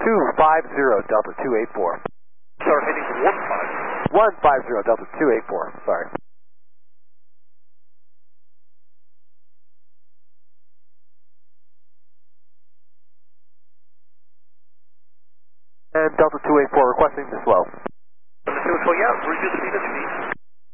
250 Delta 284. Sir, heading 150 Delta 284, sorry. And Delta 284 requesting the slow. Delta 284, yeah, reduce speed as you need.